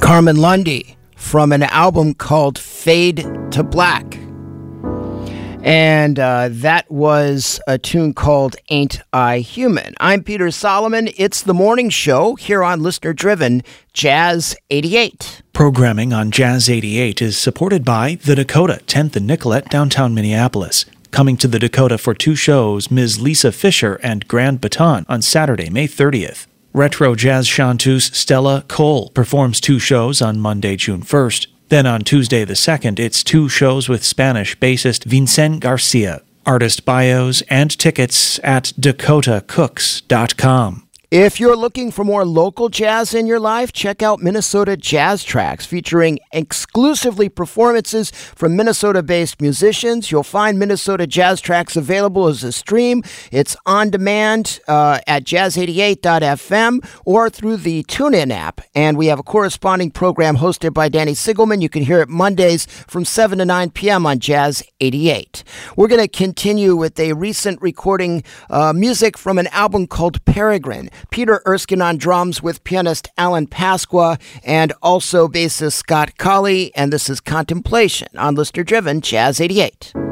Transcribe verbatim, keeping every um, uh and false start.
Carmen Lundy from an album called Fade to Black. And uh, that was a tune called Ain't I Human. I'm Peter Solomon. It's the morning show here on listener-driven Jazz eighty-eight. Programming on Jazz eighty-eight is supported by The Dakota, tenth and Nicollet, downtown Minneapolis. Coming to the Dakota for two shows, Miz Lisa Fisher and Grand Baton on Saturday, May thirtieth. Retro jazz chanteuse Stella Cole performs two shows on Monday, June first. Then on Tuesday the second, it's two shows with Spanish bassist Vincent Garcia. Artist bios and tickets at dakota cooks dot com. If you're looking for more local jazz in your life, check out Minnesota Jazz Tracks, featuring exclusively performances from Minnesota-based musicians. You'll find Minnesota Jazz Tracks available as a stream. It's on demand uh, at jazz eighty-eight dot f m or through the TuneIn app. And we have a corresponding program hosted by Danny Sigelman. You can hear it Mondays from seven to nine p.m. on Jazz eighty-eight. We're going to continue with a recent recording, uh, music from an album called Peregrine. Peter Erskine on drums with pianist Alan Pasqua and also bassist Scott Colley, and this is Contemplation on Listener Driven Jazz eighty-eight.